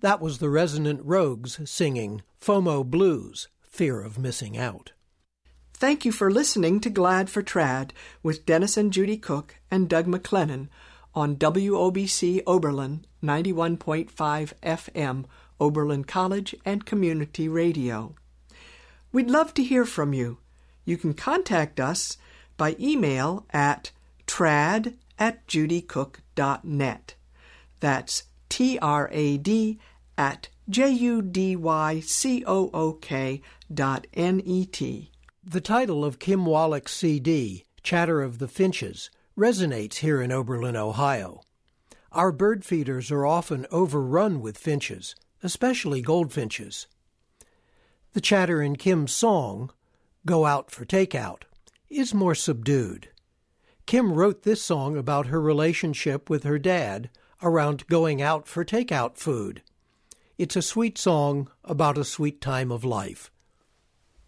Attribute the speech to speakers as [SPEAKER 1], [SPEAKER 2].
[SPEAKER 1] That was the Resonant Rogues singing FOMO Blues, Fear of Missing Out.
[SPEAKER 2] Thank you for listening to Glad for Trad with Dennis and Judy Cook and Doug McLennan on WOBC Oberlin 91.5 FM, Oberlin College and Community Radio. We'd love to hear from you. You can contact us by email at trad@judycook.net. That's trad@judycook.net.
[SPEAKER 1] The title of Kim Wallach's CD, Chatter of the Finches, resonates here in Oberlin, Ohio. Our bird feeders are often overrun with finches, especially goldfinches. The chatter in Kim's song, Go Out for Takeout, is more subdued. Kim wrote this song about her relationship with her dad around going out for takeout food. It's a sweet song about a sweet time of life.